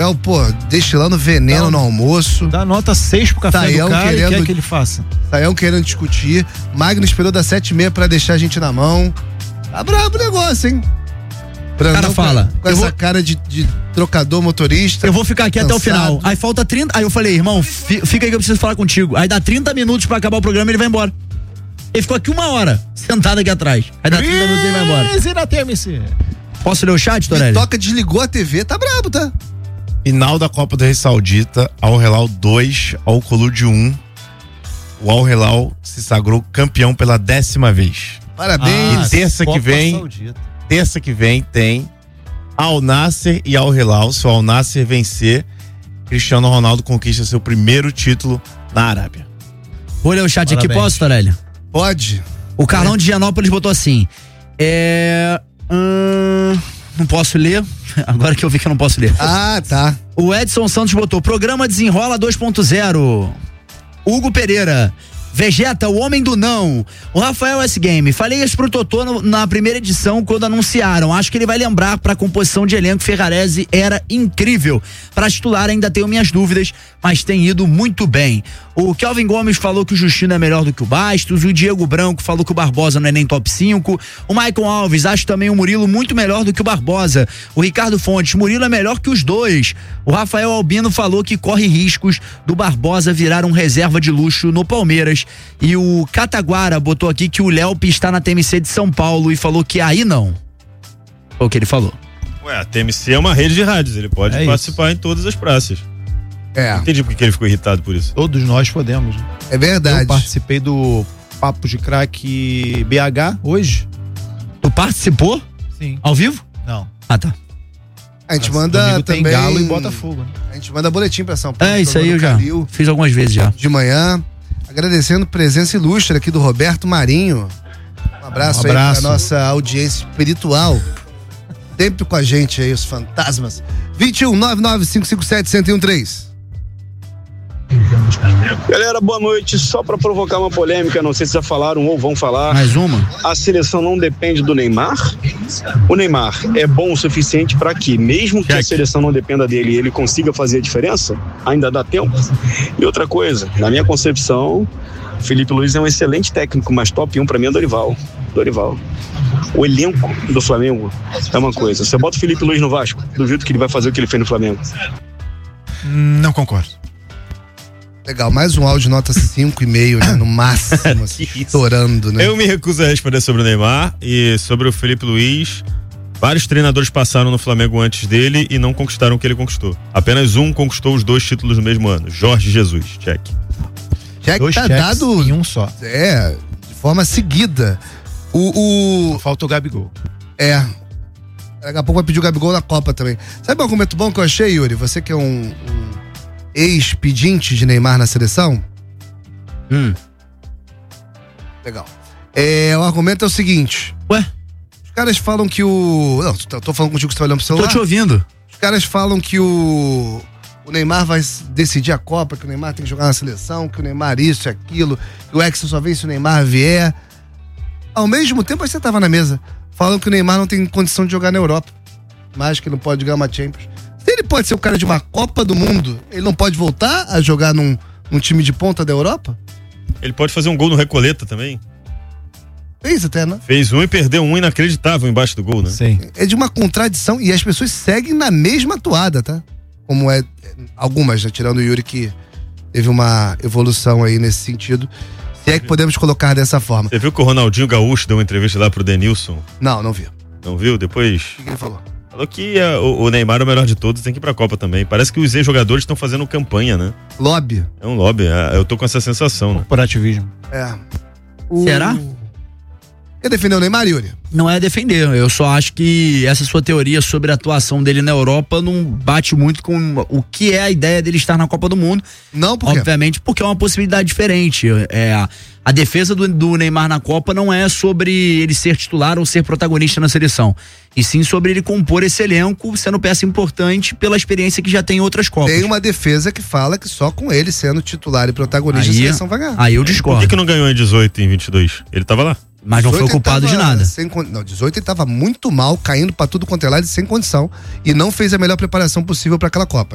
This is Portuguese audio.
Então, pô, destilando veneno no almoço. Dá nota 6 pro café do cara e quer que ele faça. Saião querendo discutir. Magno esperou das 7h30 pra deixar a gente na mão. Tá brabo o negócio, hein? Brandão, cara fala. Com essa cara de trocador motorista. Eu vou ficar aqui cansado. até o final. Aí falta 30. Aí eu falei, irmão, fica aí que eu preciso falar contigo. Aí dá 30 minutos pra acabar o programa e ele vai embora. Ele ficou aqui 1 hora, sentado aqui atrás. Aí dá 30 minutos e ele vai embora. Na TMC. Posso ler o chat, Torelli? Toca, desligou a TV, tá brabo, tá? Final da Copa do Rei Saudita, Al Hilal 2, Al Kholoud 1. O Al Hilal se sagrou campeão pela 10ª vez. Parabéns. E terça que vem tem Al Nassr e Al Hilal. Se o Al Nassr vencer, Cristiano Ronaldo conquista seu primeiro título na Arábia. Vou ler o chat aqui, posso, Torelli? Pode. O Carlão de Gianópolis botou assim. Não posso ler. Agora que eu vi que eu não posso ler. Ah, tá. O Edson Santos botou programa Desenrola 2.0. Hugo Pereira. Vegeta, o homem do não. O Rafael S. Game. Falei isso pro Totô na primeira edição quando anunciaram. Acho que ele vai lembrar pra composição de elenco. Ferrarese era incrível. Pra titular ainda tenho minhas dúvidas, mas tem ido muito bem. O Kelvin Gomes falou que o Justino é melhor do que o Bastos. O Diego Branco falou que o Barbosa não é nem top 5. O Maicon Alves, acho também o Murilo muito melhor do que o Barbosa. O Ricardo Fontes, Murilo é melhor que os dois. O Rafael Albino falou que corre riscos do Barbosa virar um reserva de luxo no Palmeiras. E o Cataguara botou aqui que o Léo está na TMC de São Paulo e falou que aí não. Foi o que ele falou. Ué, a TMC é uma rede de rádios, ele pode participar em todas as praças. Não entendi porque ele ficou irritado por isso. Todos nós podemos. É verdade. Eu participei do Papo de Craque BH hoje. Tu participou? Sim. Ao vivo? Não. Ah, tá. A gente manda também. Tem Galo e Botafogo, né? A gente manda boletim pra São Paulo. Isso aí eu já fiz algumas vezes já. De manhã. Agradecendo a presença ilustre aqui do Roberto Marinho. Um abraço aí pra nossa audiência espiritual. Sempre com a gente aí, os fantasmas. 21-99557-1013. Galera, boa noite. Só pra provocar uma polêmica, não sei se já falaram ou vão falar. Mais uma? A seleção não depende do Neymar? O Neymar é bom o suficiente pra que, mesmo que a seleção não dependa dele, ele consiga fazer a diferença? Ainda dá tempo? E outra coisa, na minha concepção, Felipe Luiz é um excelente técnico, mas top 1 pra mim é Dorival. O elenco do Flamengo é uma coisa. Você bota o Felipe Luiz no Vasco, duvido que ele vai fazer o que ele fez no Flamengo. Não concordo. Legal, mais um áudio nota 5,5, né? No máximo, assim, estourando, né? Eu me recuso a responder sobre o Neymar e sobre o Felipe Luiz. Vários treinadores passaram no Flamengo antes dele e não conquistaram o que ele conquistou. Apenas um conquistou os 2 títulos no mesmo ano. Jorge Jesus, check. Check 2 tá cheques dado em um só. de forma seguida. Falta o Gabigol. Daqui a pouco vai pedir o Gabigol na Copa também. Sabe um argumento bom que eu achei, Yuri? Você que é um ex-pedinte de Neymar na seleção? Legal. O argumento é o seguinte. Ué? Os caras falam que o... Não, tô falando contigo que você tá olhando pro celular. Tô te ouvindo. Os caras falam que o Neymar vai decidir a Copa, que o Neymar tem que jogar na seleção, que o Neymar isso e aquilo, que o Hexa só vem se o Neymar vier. Ao mesmo tempo, você tava na mesa. Falam que o Neymar não tem condição de jogar na Europa. Mas que ele não pode jogar uma Champions. Se ele pode ser o cara de uma Copa do Mundo, ele não pode voltar a jogar num time de ponta da Europa? Ele pode fazer um gol no Recoleta também. Fez até, né? Fez um e perdeu um inacreditável embaixo do gol, né? Sim. É de uma contradição e as pessoas seguem na mesma toada, tá? Como algumas, né? Tirando o Yuri que teve uma evolução aí nesse sentido. Se é que podemos colocar dessa forma. Você viu que o Ronaldinho Gaúcho deu uma entrevista lá pro Denilson? Não vi. Não viu? Depois... O que ele falou? Falou que o Neymar é o melhor de todos, tem que ir pra Copa também. Parece que os ex-jogadores estão fazendo campanha, né? Lobby. É um lobby, eu tô com essa sensação, né? Corporativismo. Será? Quer defender o Neymar, Yuri? Não é defender, eu só acho que essa sua teoria sobre a atuação dele na Europa não bate muito com o que é a ideia dele estar na Copa do Mundo. Não, por quê? Obviamente porque é uma possibilidade diferente. A defesa do Neymar na Copa não é sobre ele ser titular ou ser protagonista na seleção, e sim sobre ele compor esse elenco, sendo peça importante pela experiência que já tem em outras Copas. Tem uma defesa que fala que só com ele sendo titular e protagonista a seleção vai ganhar. Aí eu discordo. Por que não ganhou em 18 e em 22? Ele tava lá. Mas não foi culpado de nada. Não, 18 ele tava muito mal, caindo pra tudo quanto é lado e sem condição, e não fez a melhor preparação possível pra aquela Copa.